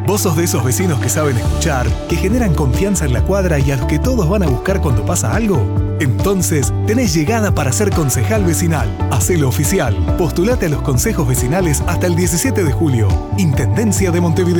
¿Vos sos de esos vecinos que saben escuchar, que generan confianza en la cuadra y a los que todos van a buscar cuando pasa algo? Entonces, tenés llegada para ser concejal vecinal. Hacelo oficial. Postulate a los consejos vecinales hasta el 17 de julio. Intendencia de Montevideo.